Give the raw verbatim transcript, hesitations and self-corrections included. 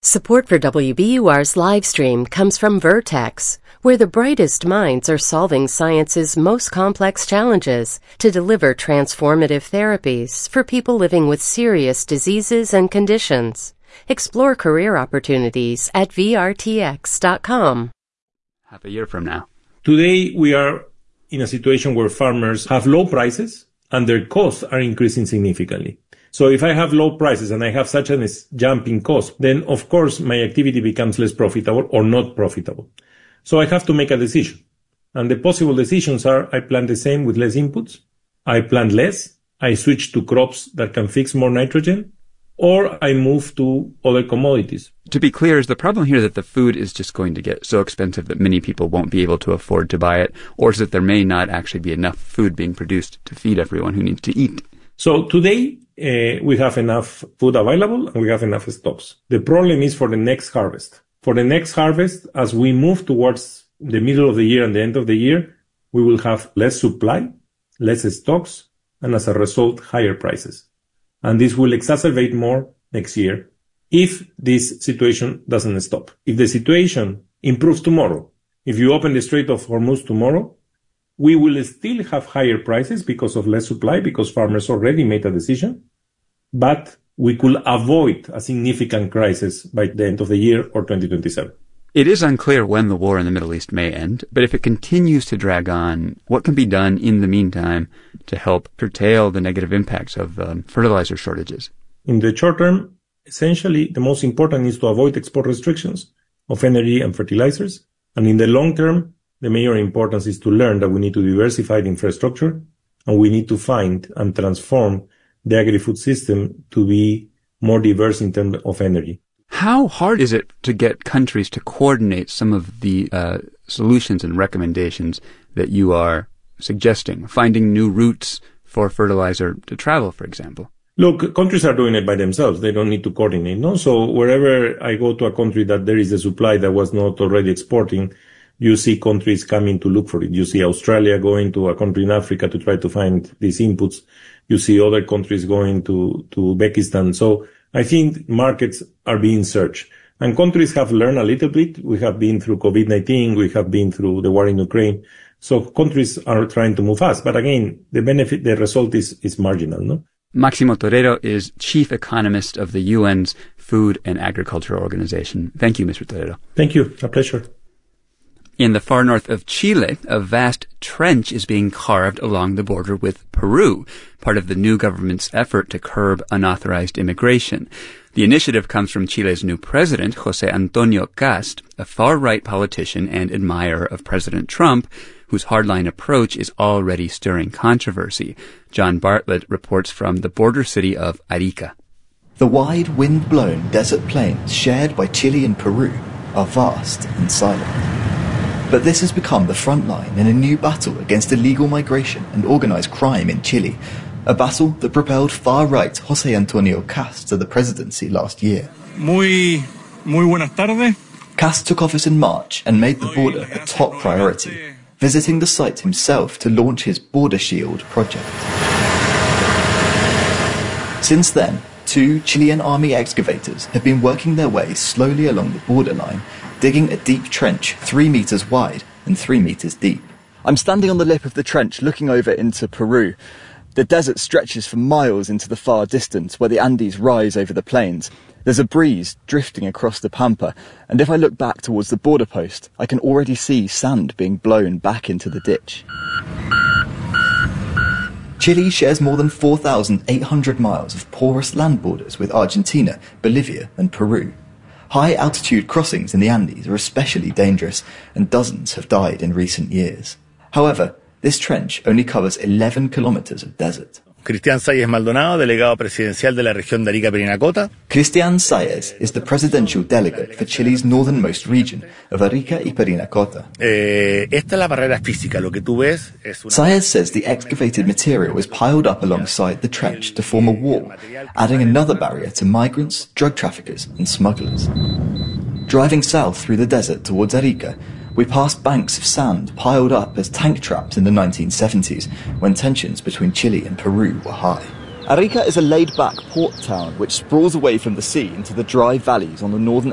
Support for W B U R's live stream comes from Vertex, where the brightest minds are solving science's most complex challenges to deliver transformative therapies for people living with serious diseases and conditions. Explore career opportunities at V R T X dot com. Half a year from now. Today, we are in a situation where farmers have low prices and their costs are increasing significantly. So if I have low prices and I have such a jump in cost, then of course my activity becomes less profitable or not profitable. So I have to make a decision. And the possible decisions are I plant the same with less inputs, I plant less, I switch to crops that can fix more nitrogen, or I move to other commodities. To be clear, is the problem here that the food is just going to get so expensive that many people won't be able to afford to buy it, or is it there may not actually be enough food being produced to feed everyone who needs to eat? So today, uh, we have enough food available and we have enough stocks. The problem is for the next harvest. For the next harvest, as we move towards the middle of the year and the end of the year, we will have less supply, less stocks, and as a result, higher prices. And this will exacerbate more next year if this situation doesn't stop. If the situation improves tomorrow, if you open the Strait of Hormuz tomorrow, we will still have higher prices because of less supply, because farmers already made a decision, but we could avoid a significant crisis by the end of the year or twenty twenty-seven. It is unclear when the war in the Middle East may end, but if it continues to drag on, what can be done in the meantime to help curtail the negative impacts of um, fertilizer shortages? In the short term, essentially, the most important is to avoid export restrictions of energy and fertilizers. And in the long term, the major importance is to learn that we need to diversify the infrastructure and we need to find and transform the agri-food system to be more diverse in terms of energy. How hard is it to get countries to coordinate some of the uh, solutions and recommendations that you are suggesting, finding new routes for fertilizer to travel, for example? Look, countries are doing it by themselves. They don't need to coordinate, no? So wherever I go to a country that there is a supply that was not already exporting, you see countries coming to look for it. You see Australia going to a country in Africa to try to find these inputs. You see other countries going to, to Uzbekistan. So I think markets are being searched. And countries have learned a little bit. We have been through COVID nineteen. We have been through the war in Ukraine. So countries are trying to move fast. But again, the benefit, the result is, is marginal, no? Máximo Torero is chief economist of the U N's Food and Agriculture Organization. Thank you, Mister Torero. Thank you. A pleasure. In the far north of Chile, a vast trench is being carved along the border with Peru, part of the new government's effort to curb unauthorized immigration. The initiative comes from Chile's new president, José Antonio Kast, a far-right politician and admirer of President Trump, whose hardline approach is already stirring controversy. John Bartlett reports from the border city of Arica. The wide, wind-blown desert plains shared by Chile and Peru are vast and silent. But this has become the front line in a new battle against illegal migration and organized crime in Chile, a battle that propelled far-right José Antonio Kast to the presidency last year. Muy, muy buenas tardes. Kast took office in March and made the border a top priority, visiting the site himself to launch his Border Shield project. Since then, two Chilean army excavators have been working their way slowly along the borderline, digging a deep trench three meters wide and three meters deep. I'm standing on the lip of the trench looking over into Peru. The desert stretches for miles into the far distance where the Andes rise over the plains. There's a breeze drifting across the pampa, and if I look back towards the border post, I can already see sand being blown back into the ditch. Chile shares more than four thousand eight hundred miles of porous land borders with Argentina, Bolivia and Peru. High-altitude crossings in the Andes are especially dangerous, and dozens have died in recent years. However, this trench only covers eleven kilometers of desert. Cristian Salles Maldonado, delegado presidencial de la región de Arica-Parinacota. Cristian Salles is the presidential delegate for Chile's northernmost region of Arica y Parinacota. Eh, esta es la barrera física. Lo que tú ves es una... Salles says the excavated material is piled up alongside the trench to form a wall, adding another barrier to migrants, drug traffickers and smugglers. Driving south through the desert towards Arica, we passed banks of sand piled up as tank traps in the nineteen seventies, when tensions between Chile and Peru were high. Arica is a laid-back port town which sprawls away from the sea into the dry valleys on the northern